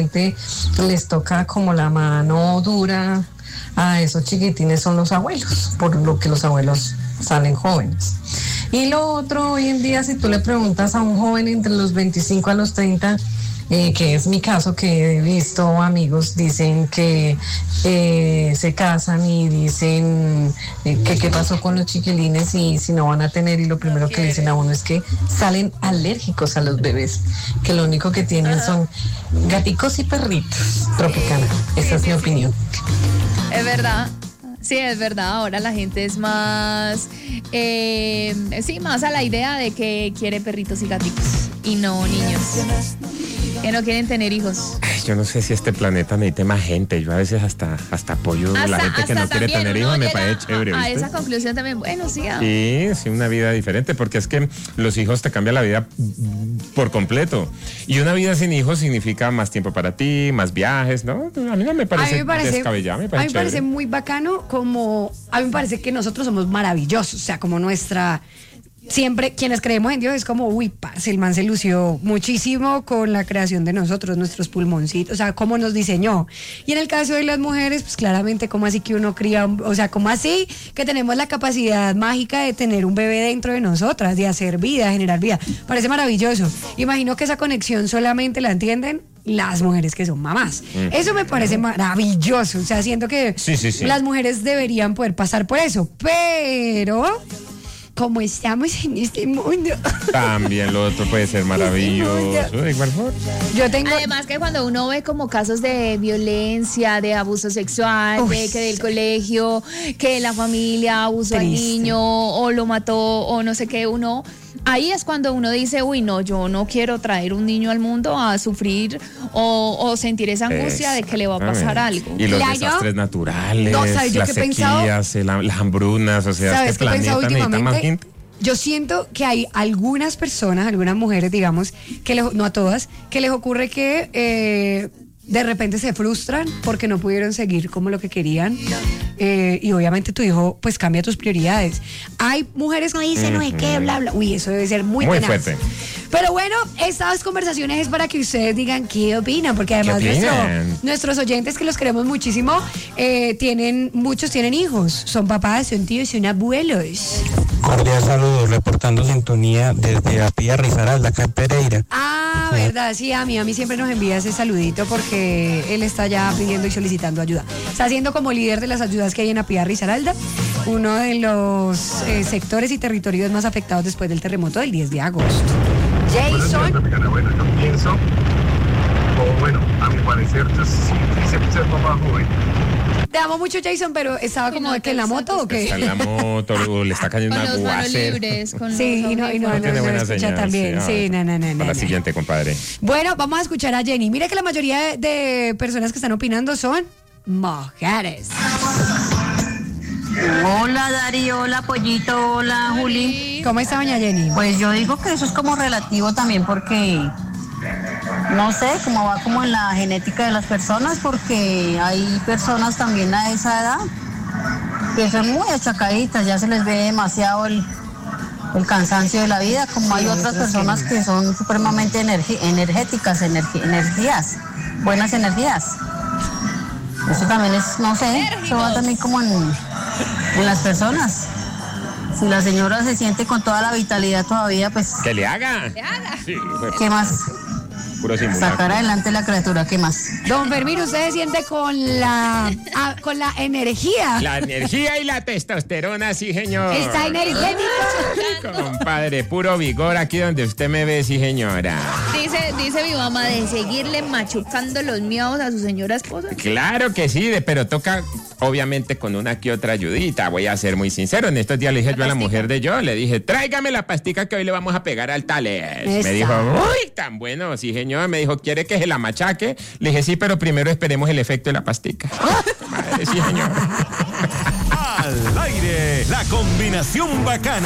realmente les toca como la mano dura a esos chiquitines son los abuelos, por lo que los abuelos salen jóvenes. Y lo otro, hoy en día, si tú le preguntas a un joven entre los 25 a los 30, que es mi caso, que he visto amigos, dicen que se casan y dicen que qué pasó con los chiquilines y si no van a tener, y lo primero que dicen a uno es que salen alérgicos a los bebés, que lo único que tienen son gaticos y perritos. Tropicana, esa es mi opinión. Es verdad. Sí, es verdad, ahora la gente es más, más a la idea de que quiere perritos y gaticos y no niños, que no quieren tener hijos. Ay, yo no sé si este planeta necesita más gente, yo a veces hasta apoyo a la gente que no quiere tener hijos, me parece chévere, ¿viste? A esa conclusión también, bueno, sí. Sí, una vida diferente, porque es que los hijos te cambian la vida por completo, y una vida sin hijos significa más tiempo para ti, más viajes, ¿no? A mí no me parece descabellado, me parece a mí me parece muy bacano, como a mí me parece que nosotros somos maravillosos, o sea, como siempre quienes creemos en Dios es como, uy, parce, el man se lució muchísimo con la creación de nosotros, nuestros pulmoncitos, o sea, cómo nos diseñó. Y en el caso de las mujeres, pues claramente, ¿cómo así que uno cría, o sea, cómo así que tenemos la capacidad mágica de tener un bebé dentro de nosotras, de hacer vida, de generar vida? Parece maravilloso. Imagino que esa conexión solamente la entienden las mujeres que son mamás. Eso me parece maravilloso, o sea, siento que las mujeres deberían poder pasar por eso, pero como estamos en este mundo, también lo otro puede ser maravilloso de igual forma. Además que cuando uno ve como casos de violencia, de abuso sexual, que del colegio, que la familia abusó al niño o lo mató o no sé qué, ahí es cuando uno dice, uy, no, yo no quiero traer un niño al mundo a sufrir o sentir esa angustia de que le va a pasar algo. Y los desastres naturales, las sequías, las hambrunas, o sea, este planeta necesita más gente. Yo siento que hay algunas personas, algunas mujeres, digamos, no a todas, que les ocurre que de repente se frustran porque no pudieron seguir como lo que querían, y obviamente tu hijo pues cambia tus prioridades. Hay mujeres que no dicen, no es que bla bla, uy, eso debe ser muy tenaz. Fuerte. Pero bueno, estas conversaciones es para que ustedes digan qué opinan, porque además nuestros oyentes, que los queremos muchísimo, muchos tienen hijos, son papás, son tíos, son abuelos. Cordial saludos, reportando sintonía desde Apía Risaralda, acá en Pereira. Verdad, sí, a mí siempre nos envía ese saludito porque él está ya pidiendo y solicitando ayuda. Está siendo como líder de las ayudas que hay en Apía Risaralda, uno de los sectores y territorios más afectados después del terremoto del 10 de agosto. Jason. Bueno, yo pienso, a mi parecer, yo sí quise ser papá joven. Te amo mucho, Jason, pero ¿estaba como que en la moto o qué? Está en la moto, le está cayendo un aguacero. Sí, y no tiene buena señal. También. Sí, no. La siguiente, compadre. Bueno, vamos a escuchar a Jenny. Mira que la mayoría de personas que están opinando son mujeres. Hola Dari, hola Pollito, hola Juli. ¿Cómo está doña Jenny? Pues yo digo que eso es como relativo también, porque no sé cómo va como en la genética de las personas, porque hay personas también a esa edad que son muy achacaditas, ya se les ve demasiado el cansancio de la vida, como hay otras personas que son supremamente energéticas, buenas energías. Eso también es, no sé, eso va también como en las personas. Si la señora se siente con toda la vitalidad todavía, pues que le haga. Sí, ¿qué más? Puro simulacro. Sacar adelante la criatura, ¿qué más? Don Fermín, ¿usted se siente con la energía? La energía y la testosterona, sí, señor. Está energético. Compadre, puro vigor aquí donde usted me ve, sí, señora. Dice mi mamá de seguirle machucando los miados a su señora esposa. Claro que sí, pero toca, obviamente, con una que otra ayudita. Voy a ser muy sincero. En estos días le dije yo a la mujer de le dije, tráigame la pastica que hoy le vamos a pegar al Tales. Me dijo, uy, tan bueno, sí, señor. Me dijo, ¿quiere que se la machaque? Le dije, sí, pero primero esperemos el efecto de la pastica. Madre, sí, señor. Al aire, la combinación bacana.